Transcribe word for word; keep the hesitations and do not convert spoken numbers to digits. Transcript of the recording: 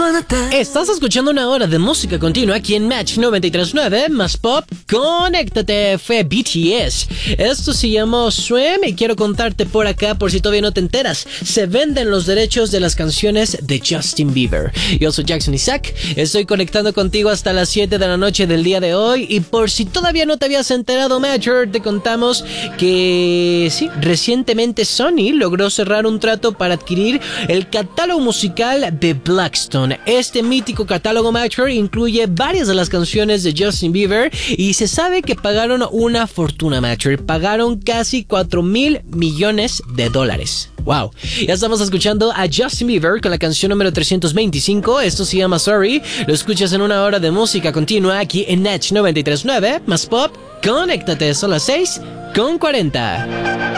Estás escuchando una hora de música continua aquí en Match noventa y tres punto nueve más Pop. Conéctate, fue B T S. Esto se llamó Swim y quiero contarte por acá, por si todavía no te enteras, se venden los derechos de las canciones de Justin Bieber. Yo soy Jackson Isaac, estoy conectando contigo hasta las siete de la noche del día de hoy y por si todavía no te habías enterado, Matcher, te contamos que sí, recientemente Sony logró cerrar un trato para adquirir el catálogo musical de Blackstone. Este mítico catálogo, Matcher, incluye varias de las canciones de Justin Bieber y se sabe que pagaron una fortuna, Matcher. Pagaron casi cuatro mil millones de dólares. Wow, ya estamos escuchando a Justin Bieber con la canción número trescientos veinticinco. Esto se llama Sorry. Lo escuchas en una hora de música continua aquí en Natch noventa y tres punto nueve más Pop. Conéctate, son las seis con cuarenta.